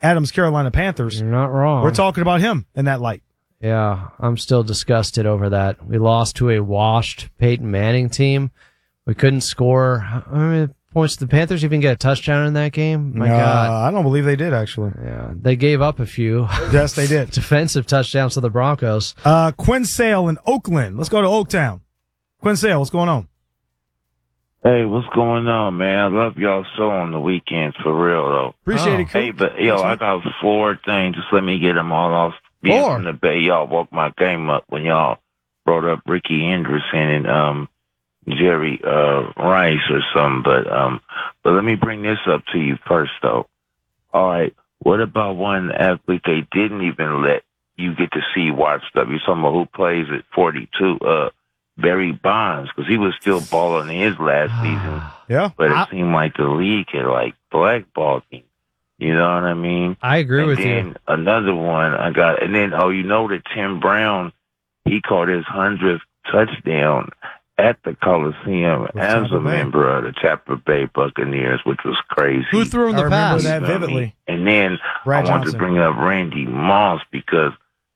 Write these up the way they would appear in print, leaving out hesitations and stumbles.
Adams' Carolina Panthers. You're not wrong. We're talking about him in that light. Yeah, I'm still disgusted over that. We lost to a washed Peyton Manning team. We couldn't score. How many points did the Panthers even get a touchdown in that game? My God. I don't believe they did, actually. Yeah, they gave up a few. Yes, they did. Defensive touchdowns to the Broncos. Quinn Sale in Oakland. Let's go to Oaktown. Quinn Sale, what's going on? Hey, what's going on, man? I love y'all so on the weekends, for real, though. Appreciate it, Hey, but, I got 4 things. Just let me get them all off. Being 4? from the Bay, y'all woke my game up when y'all brought up Ricky Henderson and Jerry Rice or something. But let me bring this up to you first, though. All right, what about one athlete they didn't even let you get to see watch stuff? You're talking about who plays at 42, Barry Bonds, because he was still balling in his last season. Yeah. But it seemed like the league had, blackballed him. You know what I mean? I agree with you. And another one I got, and then, that Tim Brown, he caught his 100th touchdown at the Coliseum as a member of the Tampa Bay Buccaneers, which was crazy. Who threw him the pass? I remember that vividly. And then Brad I want Johnson. to bring up Randy Moss because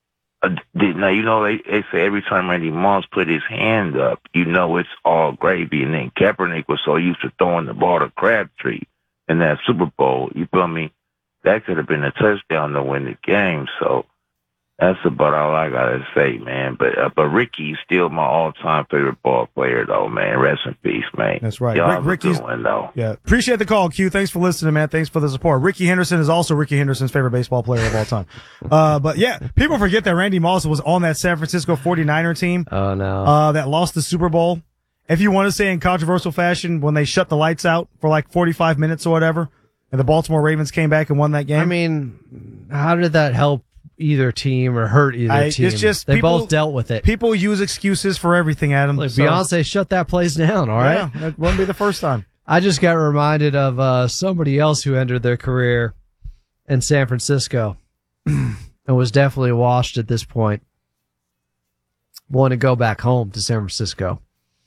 now, they say every time Randy Moss put his hand up, it's all gravy. And then Kaepernick was so used to throwing the ball to Crabtree in that Super Bowl. You feel me? That could have been a touchdown to win the game. So that's about all I got to say, man. But Ricky's still my all-time favorite ball player, though, man. Rest in peace, man. That's right. Y'all Ricky's doing, though. Yeah. Appreciate the call, Q. Thanks for listening, man. Thanks for the support. Ricky Henderson is also Ricky Henderson's favorite baseball player of all time. But yeah, people forget that Randy Moss was on that San Francisco 49er team. Oh, no. That lost the Super Bowl. If you want to say in controversial fashion, when they shut the lights out for 45 minutes or whatever, and the Baltimore Ravens came back and won that game. I mean, how did that help either team or hurt either team? It's just they both dealt with it. People use excuses for everything, Adam. Beyonce shut that place down, all right? Yeah, that wouldn't be the first time. I just got reminded of somebody else who ended their career in San Francisco and was definitely washed at this point. Wanted to go back home to San Francisco.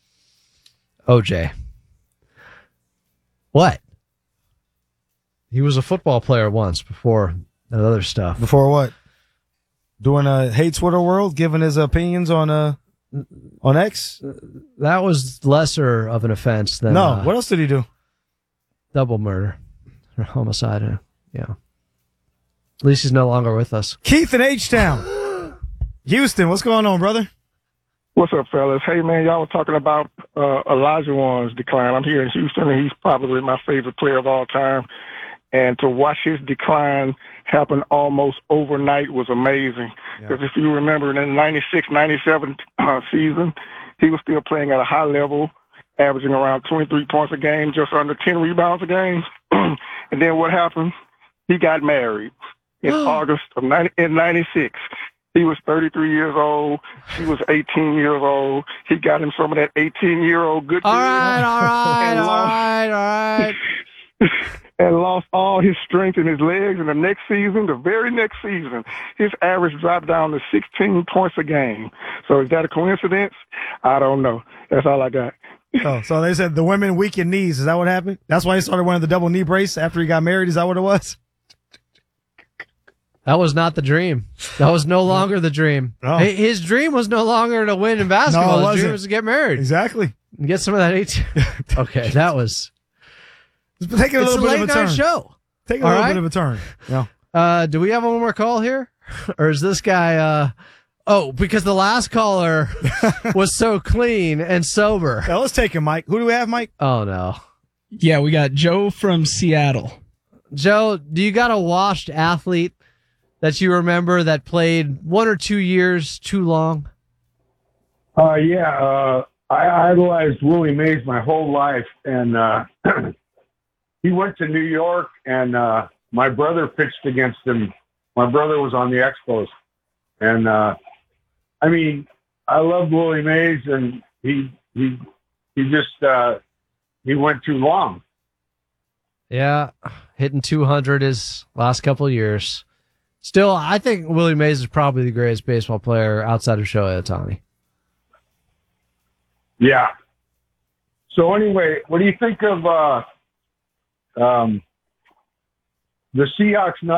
OJ. What? He was a football player once before that other stuff. Before what? Doing a hate Twitter world, giving his opinions on X? That was lesser of an offense than No. What else did he do? double murder or homicide. Yeah. At least he's no longer with us. Keith in H-Town. Houston, what's going on, brother? What's up, fellas? Hey, man, y'all were talking about Elijah Warren's decline. I'm here in Houston, and he's probably my favorite player of all time. And to watch his decline happen almost overnight was amazing. Because if you remember, in the 96-97 season, he was still playing at a high level, averaging around 23 points a game, just under 10 rebounds a game. And then what happened? He got married in August of 96. He was 33 years old. She was 18 years old. He got him some of that 18-year-old good. All right. And lost all his strength in his legs. And the next season, the very next season, his average dropped down to 16 points a game. So is that a coincidence? I don't know. That's all I got. Oh, so they said the women weakened knees. Is that what happened? That's why he started wearing the double knee brace after he got married? Is that what it was? That was not the dream. That was no longer the dream. No. His dream was no longer to win in basketball. No, His dream was to get married. Exactly. And get some of that 18. Okay, that was... Taking a little bit of a turn. It's a late night show. Taking a little bit of a turn. Yeah. Do we have one more call here? Or is this guy... because the last caller was so clean and sober. Yeah, let's take him, Mike. Who do we have, Mike? Oh, no. Yeah, we got Joe from Seattle. Joe, do you got a washed athlete that you remember that played 1 or 2 years too long? I idolized Willie Mays my whole life, and he went to New York, and my brother pitched against him. My brother was on the Expos, and I loved Willie Mays, and he went too long. Yeah, hitting 200 his last couple of years. Still, I think Willie Mays is probably the greatest baseball player outside of Shohei Ohtani. Yeah. So anyway, what do you think of the Seahawks